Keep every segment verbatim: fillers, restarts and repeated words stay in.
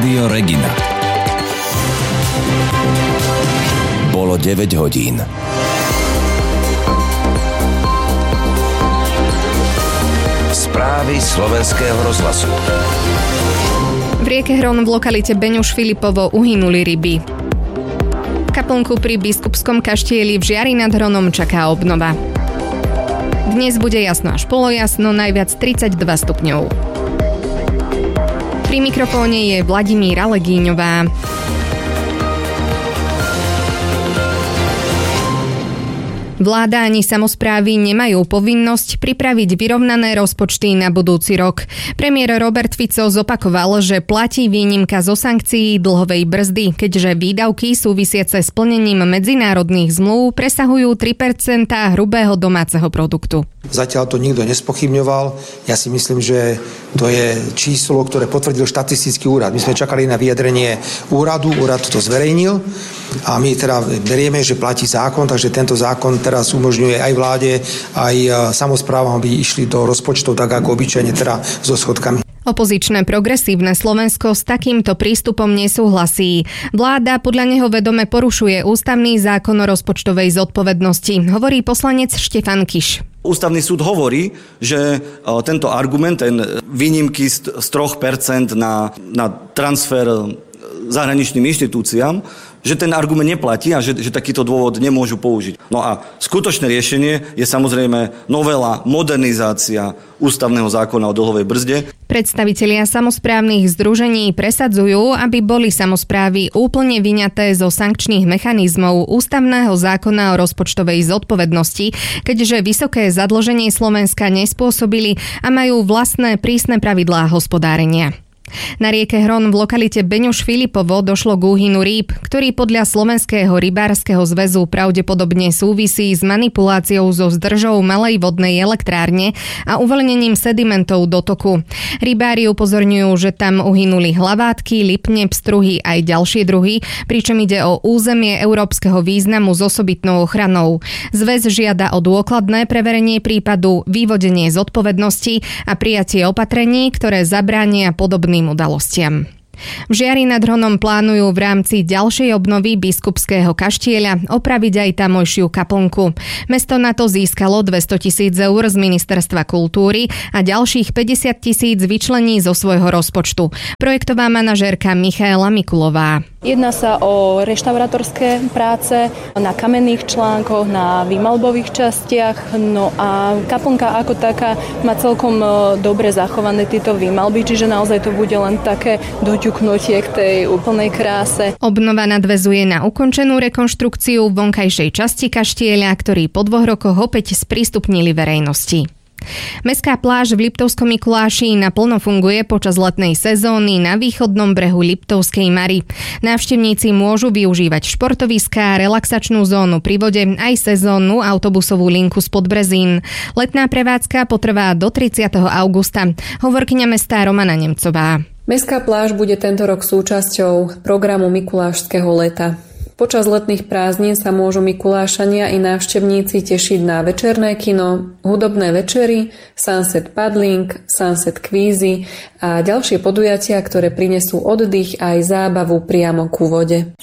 Rádio Regina. Bolo deväť hodín. Správy slovenského rozhlasu. V rieke Hron v lokalite Beňuš Filipovo uhynuli ryby. Kaplnku pri Biskupskom kaštieli v Žiari nad Hronom čaká obnova. Dnes bude jasno až polojasno, najviac tridsaťdva stupňov. Pri mikrofóne je Vladimíra Legíňová. Vláda ani samosprávy nemajú povinnosť pripraviť vyrovnané rozpočty na budúci rok. Premiér Robert Fico zopakoval, že platí výnimka zo sankcií dlhovej brzdy, keďže výdavky súvisiace s plnením medzinárodných zmluv presahujú tri percentá hrubého domáceho produktu. Zatiaľ to nikto nespochybňoval. Ja si myslím, že to je číslo, ktoré potvrdil štatistický úrad. My sme čakali na vyjadrenie úradu, úrad to zverejnil a my teda berieme, že platí zákon, takže tento zákon teraz umožňuje aj vláde, aj samosprávam, aby išli do rozpočtov tak ako obyčajne teda so schodkami. Opozičné progresívne Slovensko s takýmto prístupom nesúhlasí. Vláda podľa neho vedome porušuje ústavný zákon o rozpočtovej zodpovednosti, hovorí poslanec Štefan Kiš. Ústavný súd hovorí, že tento argument, ten výnimky z tri percentá na, na transfer zahraničným inštitúciám, že ten argument neplatí a že, že takýto dôvod nemôžu použiť. No a skutočné riešenie je samozrejme novela, modernizácia ústavného zákona o dlhovej brzde. Predstavitelia samosprávnych združení presadzujú, aby boli samosprávy úplne vyňaté zo sankčných mechanizmov ústavného zákona o rozpočtovej zodpovednosti, keďže vysoké zadlženie Slovenska nespôsobili a majú vlastné prísne pravidlá hospodárenia. Na rieke Hron v lokalite Beňuš Filipovo došlo k úhynu rýb, ktorý podľa Slovenského rybárskeho zväzu pravdepodobne súvisí s manipuláciou so zdržou malej vodnej elektrárne a uvoľnením sedimentov do toku. Rybári upozorňujú, že tam uhynuli hlavátky, lipne, pstruhy aj ďalšie druhy, pričom ide o územie európskeho významu s osobitnou ochranou. Zväz žiada o dôkladné preverenie prípadu, vyvodenie zodpovednosti a prijatie opatrení, ktoré zabránia podobným udalostiam. V Žiari nad Hronom plánujú v rámci ďalšej obnovy Biskupského kaštieľa opraviť aj tamojšiu kaplnku. Mesto na to získalo dvestotisíc eur z Ministerstva kultúry a ďalších päťdesiat tisíc vyčlení zo svojho rozpočtu. Projektová manažérka Michaela Mikulová. Jedná sa o reštaurátorské práce na kamenných článkoch, na výmalbových častiach, no a kaplnka ako taká má celkom dobre zachované tieto výmalby, čiže naozaj to bude len také doťuknutie k tej úplnej kráse. Obnova nadväzuje na ukončenú rekonštrukciu vonkajšej časti kaštieľa, ktorý po dvoch rokoch opäť sprístupnili verejnosti. Mestská pláž v Liptovskom Mikuláši naplno funguje počas letnej sezóny na východnom brehu Liptovskej Mary. Návštevníci môžu využívať športoviská, relaxačnú zónu pri vode aj sezónnu autobusovú linku z Podbrezín. Letná prevádzka potrvá do tridsiateho augusta, hovorkyňa mesta Romana Nemcová. Mestská pláž bude tento rok súčasťou programu Mikulášskeho leta. Počas letných prázdnin sa môžu Mikulášania i návštevníci tešiť na večerné kino, hudobné večery, sunset paddling, sunset kvízy a ďalšie podujatia, ktoré prinesú oddych a aj zábavu priamo ku vode.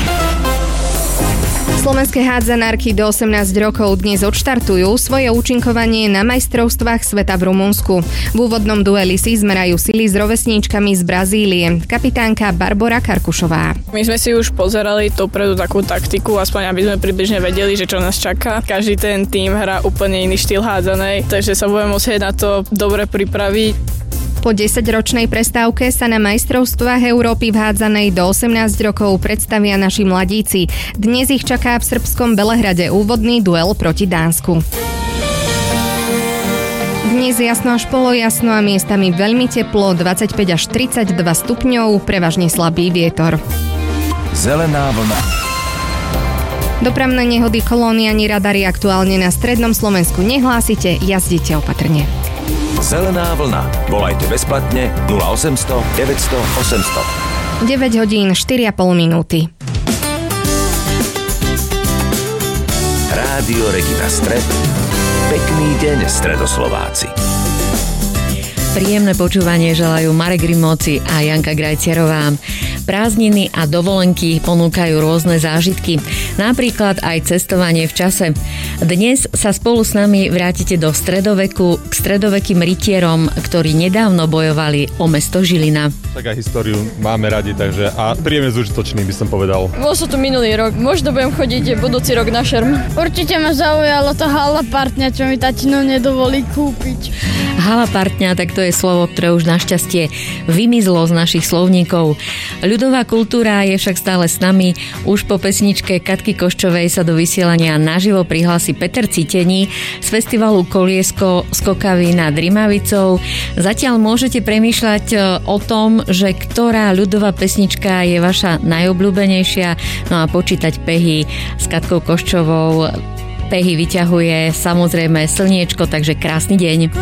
Slovenské hádzanárky do osemnásť rokov dnes odštartujú svoje účinkovanie na majstrovstvách sveta v Rumunsku. V úvodnom dueli si zmerajú sily s rovesníčkami z Brazílie. Kapitánka Barbora Karkušová. My sme si už pozerali dopredu takú taktiku, aspoň aby sme približne vedeli, že čo nás čaká. Každý ten tím hrá úplne iný štýl hádzanej, takže sa budeme musieť na to dobre pripraviť. Po desaťročnej prestávke sa na majstrovstvách Európy v hádzanej do osemnásť rokov predstavia naši mladíci. Dnes ich čaká v srbskom Belehrade úvodný duel proti Dánsku. Dnes jasno až polojasno a miestami veľmi teplo, dvadsaťpäť až tridsaťdva stupňov, prevažne slabý vietor. Zelená vlna. Dopravné nehody kolóniani radary aktuálne na strednom Slovensku nehlásite, jazdite opatrne. Zelená vlna. Volajte bezplatne nula osemsto deväťsto osemsto. deväť hodín štyri a pol minúty. Rádio Regina Stred. Pekný deň, Stredoslováci. Príjemné počúvanie želajú Marek Rimóci a Janka Grajciarová. Prázdniny a dovolenky ponúkajú rôzne zážitky, napríklad aj cestovanie v čase. Dnes sa spolu s nami vrátite do stredoveku k stredovekým rytierom, ktorí nedávno bojovali o mesto Žilina. Tak aj históriu máme radi, takže a príjemne zúžitočný by som povedal. Bol som tu minulý rok, možno budem chodiť budúci rok na šerm. Určite ma zaujalo to Hala Partňa, čo mi tatino nedovolí kúpiť. Hala Partňa, tak to je slovo, ktoré už našťastie vymizlo z našich slovníkov. Ľudová kultúra je však stále s nami. Už po pesničke Katky Koščovej sa do vysielania naživo prihlási Peter Citení z festivalu Koliesko Skokavy nad Rimavicou. Zatiaľ môžete premýšľať o tom, že ktorá ľudová pesnička je vaša najobľúbenejšia, no a počítať pehy s Katkou Koščovou. Pehy vyťahuje samozrejme slniečko, takže krásny deň.